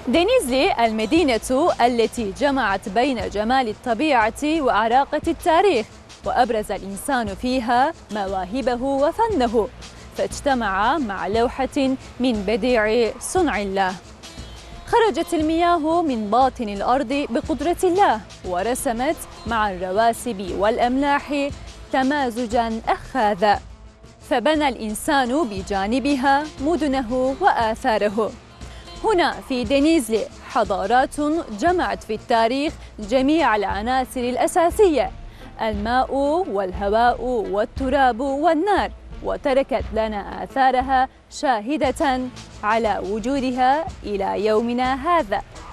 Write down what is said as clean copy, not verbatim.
دنيزلي المدينة التي جمعت بين جمال الطبيعة وعراقة التاريخ، وأبرز الإنسان فيها مواهبه وفنه، فاجتمع مع لوحة من بديع صنع الله. خرجت المياه من باطن الأرض بقدرة الله، ورسمت مع الرواسب والأملاح تمازجاً أخاذا، فبنى الإنسان بجانبها مدنه وآثاره. هنا في دنيزلي حضارات جمعت في التاريخ جميع العناصر الأساسية، الماء والهواء والتراب والنار، وتركت لنا آثارها شاهدة على وجودها إلى يومنا هذا.